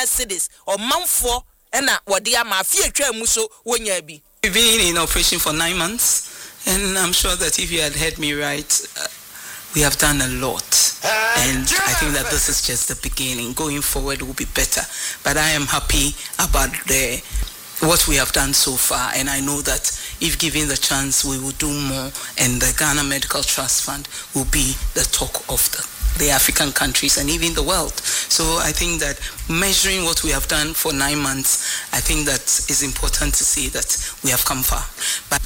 cities or manfo ena wodi ama fie atwa mu so wonya bi. We've been in operation for 9 months, and I'm sure that if you had heard me right, we have done a lot. And I think that this is just the beginning. Going forward will be better. But I am happy about what we have done so far, and I know that if given the chance, we will do more, and the Ghana Medical Trust Fund will be the talk of the African countries and even the world. So I think that measuring what we have done for 9 months, I think that is important to see that we have come far. But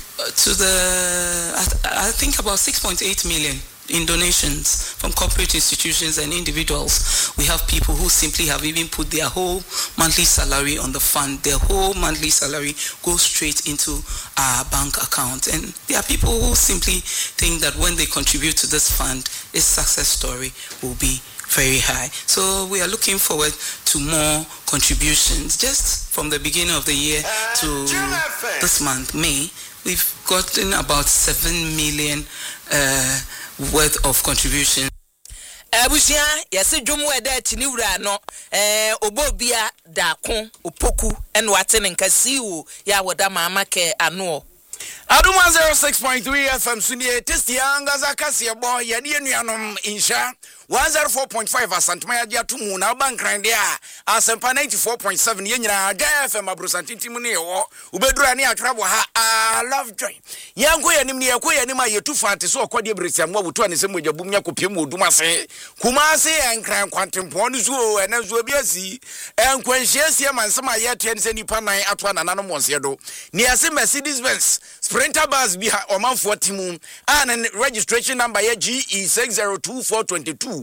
I think about 6.8 million in donations from corporate institutions and individuals. We have people who simply have even put their whole monthly salary on the fund. Their whole monthly salary goes straight into our bank account. And there are people who simply think that when they contribute to this fund, its success story will be very high. So we are looking forward to more contributions. Just from the beginning of the year to this month, May, we've gotten about 7 million worth of contribution. Abusia yesi dwomu eda tini wura no obobia dakon opoku eno atene nkasi wo ya woda mama ke ano Aduma 06.3 FM sunie testi anga za kasi ya boy ya die nuanom insha 104.5 asantuma ya tumu na bankran dia asempa 94.7 yenyina Jaya FM abrusantinti mu ne wo ubedura ne atwrabo ha I love joy yanko yanim ne yakoya yanim ayetu fante so okode bresiam wo buto ne semu jabum nya kopiem oduma se kumase enkran kwantempo ne so ena zo biasi enkwanhiesie mansema yeto ne se nipa nan ato anana no monse do ne yase Mercedes Benz Sprinter bus bi omanfo timu and registration number ye GE602422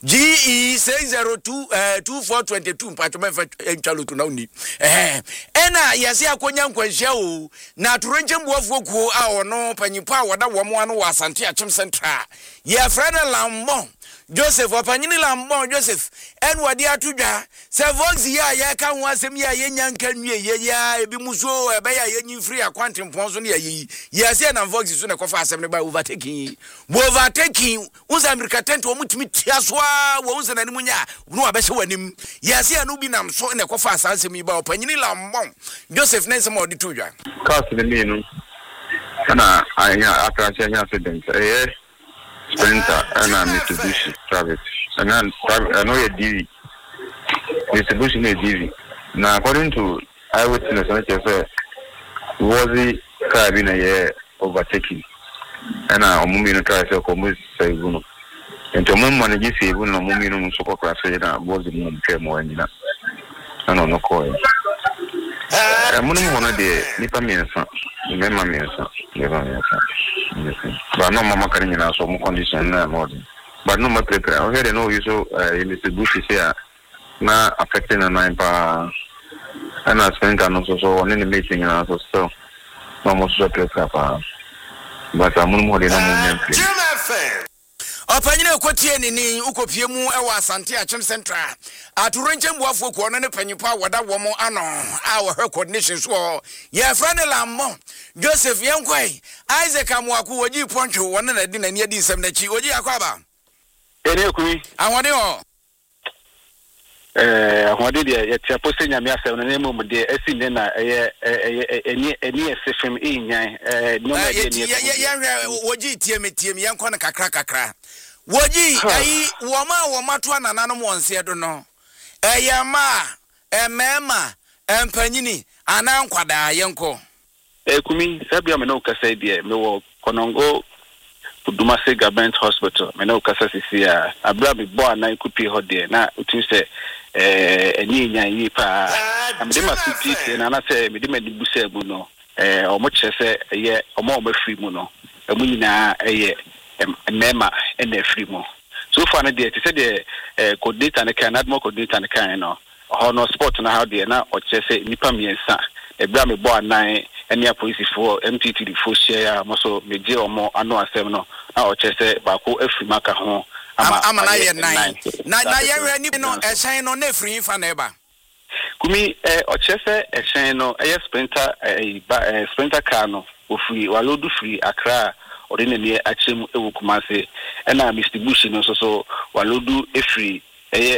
GE602422 patoma enchalutu na uni ena yase akonya nkwanhia o na torenchembu afuokuo a ono panyipo a woda wo mo ano wa Asante Achim Central ye friend Lambo Joseph opanyini Lambo Joseph enwade atudwa se vox ya ka ho asem ya yenya nkanwie ya ebi muso ebe ya yenyi free account mponso ne ya yase na vox so ne kofa asem ne ba overtaking unza America tent wo mutimi tiasoa wo unza na nimunya no abehye wanim yase ya no bi nam so ne kofa asem yi ba opanyini Lambo Joseph ne nsem odi tudwa cars ne minu kana anya atranche anya accident Sprinter and Mitsubishi private. And I know a DV. Mitsubishi is DV. Now, according to eyewitness, was the car in a year overtaking. And I'm moving to try to come with Sayuno. And to move money, you see, when I'm moving on so called was the moon came more in that. I don't know, coin. I'm one of the Nipamian son. Remember me, son. But no mama can in some condition more. But no more prepare. I heard no you so in the bush is here now affecting a 9 pa and I spent and also so on in the meeting and also so almost so prepare but I'm more than a moment. Opanyine okotie ni ukopie mu ewa Asante Achim Central aturenchembu afuokuo ne panyipa woda wo mo ano a wo coordination so ye friend Lambo Joseph Yankwai Isaac Amwaku woji poncho wona na di na ni adi nsem na chi woji akwaba ene kumi ahode o ahode de ye tia post nyame asem na nemu de asi ne na eni SFM nyan no ma de ni woji tiem yankwa na kakra woji ayi woma to anana no wonse do no eyama emema empanyini anankwada yenko kumi sabia me no kasa de me wo Konongo Dumase Government Hospital me no kasa sisia abra me bo anan kupi ho de na utu se enyi nyan yi pa amde masupiti na na se me de madibuse bu no omo chese ye omo free mu no emu nyina eye mema ene free mu so far na de say the coordinator na kan admo coordinator na kan no hono sport na how de na o chese nipa miensa ebra me bo anan ene police for MTT for share moso meje omo ano asem no na o chese ba ko afri maka ho ama na ye 9 na ye hwe ni no ehyan no na free fa na eba kumi o chese ehyan no sprinter car no ofri walodu free Accra odine ne achim ewu Kumase na Mr Bush no so walodu efri